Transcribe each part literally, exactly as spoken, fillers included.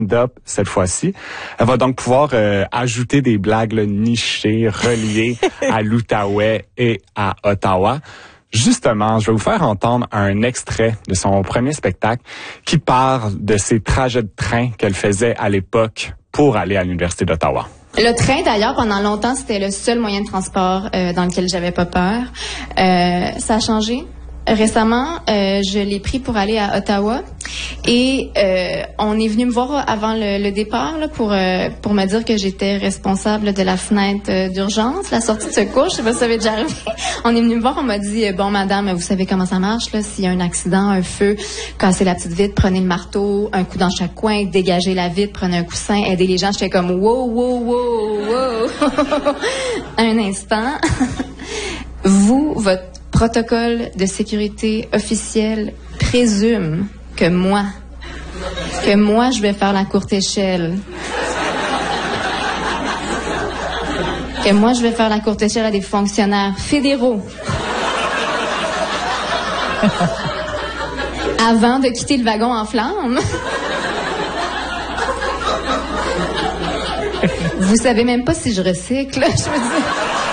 stand-up cette fois-ci. Elle va donc pouvoir euh, ajouter des blagues là, nichées, reliées à l'Outaouais et à Ottawa. Justement, je vais vous faire entendre un extrait de son premier spectacle qui parle de ses trajets de train qu'elle faisait à l'époque pour aller à l'Université d'Ottawa. Le train, d'ailleurs, pendant longtemps, c'était le seul moyen de transport euh, dans lequel j'avais pas peur. Euh, ça a changé. Récemment, euh, je l'ai pris pour aller à Ottawa et euh, on est venu me voir avant le, le départ là, pour euh, pour me dire que j'étais responsable de la fenêtre euh, d'urgence, la sortie de secours. Je sais pas si ça avait déjà arrivé. On est venu me voir, on m'a dit euh, bon madame, vous savez comment ça marche là, s'il y a un accident, un feu, cassez la petite vitre, prenez le marteau, un coup dans chaque coin, dégagez la vitre, prenez un coussin, aidez les gens. J'étais comme wow wow wow wow. Un instant. Vous, votre protocole de sécurité officiel présume que moi, que moi, je vais faire la courte échelle. Que moi, je vais faire la courte échelle à des fonctionnaires fédéraux. Avant de quitter le wagon en flammes. Vous savez même pas si je recycle, je veux dire.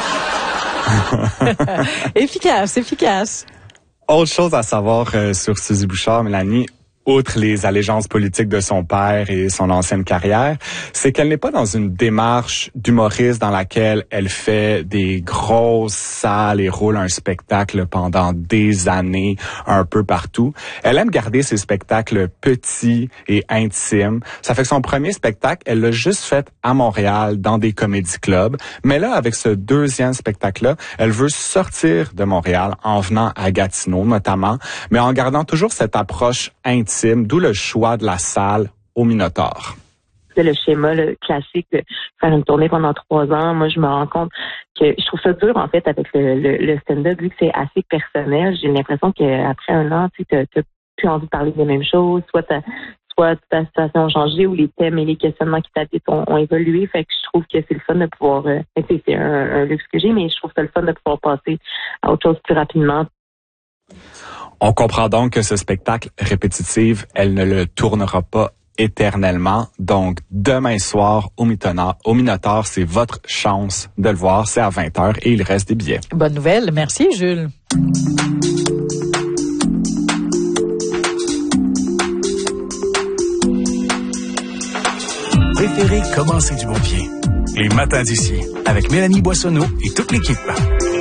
Efficace, efficace. Autre chose à savoir euh, sur Suzy Bouchard, Mélanie, outre les allégeances politiques de son père et son ancienne carrière, c'est qu'elle n'est pas dans une démarche d'humoriste dans laquelle elle fait des grosses salles et roule un spectacle pendant des années un peu partout. Elle aime garder ses spectacles petits et intimes. Ça fait que son premier spectacle, elle l'a juste fait à Montréal dans des comédie clubs. Mais là, avec ce deuxième spectacle-là, elle veut sortir de Montréal en venant à Gatineau notamment, mais en gardant toujours cette approche intime. D'où le choix de la salle au Minotaure. C'est le schéma le classique de faire une tournée pendant trois ans. Moi, je me rends compte que je trouve ça dur, en fait, avec le, le, le stand-up, vu que c'est assez personnel. J'ai l'impression qu'après un an, tu n'as plus envie de parler des mêmes choses. Soit, soit ta situation a changé ou les thèmes et les questionnements qui t'habitent ont, ont évolué. Fait que je trouve que c'est le fun de pouvoir... Euh, c'est un, un luxe que j'ai, mais je trouve ça le fun de pouvoir passer à autre chose plus rapidement. On comprend donc que ce spectacle répétitif, elle ne le tournera pas éternellement. Donc, demain soir, au Minotaure, au Minotaure, c'est votre chance de le voir. C'est à vingt heures et il reste des billets. Bonne nouvelle. Merci, Jules. Préférez commencer du bon pied. Les matins d'ici, avec Mélanie Boissonneau et toute l'équipe.